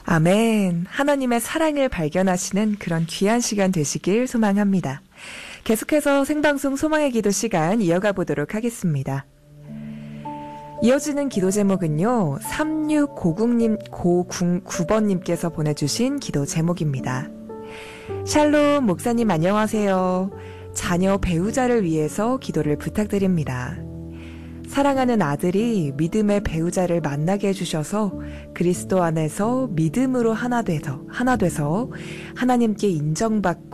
아멘. 하나님의 사랑을 발견하시는 그런 귀한 시간 되시길 소망합니다. 계속해서 생방송 소망의 기도 시간 이어가 보도록 하겠습니다. 이어지는 기도 제목은요. 3690님9번님께서 보내주신 기도 제목입니다. 샬롬 목사님 안녕하세요. 자녀 배우자를 위해서 기도를 부탁드립니다. 사랑하는 아들이 믿음의 배우자를 만나게 해주셔서 그리스도 안에서 믿음으로 하나 돼서 하나님께 인정받고